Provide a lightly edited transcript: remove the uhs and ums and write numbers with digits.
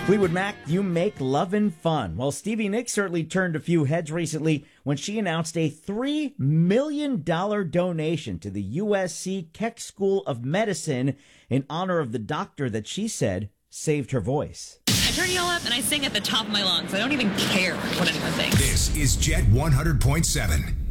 Fleetwood Mac, You Make Lovin' Fun. Well, Stevie Nicks certainly turned a few heads recently when she announced a $3 million donation to the USC Keck School of Medicine in honor of the doctor that she said saved her voice. I turn you all up and I sing at the top of my lungs. I don't even care what anyone thinks. This is Jet 100.7.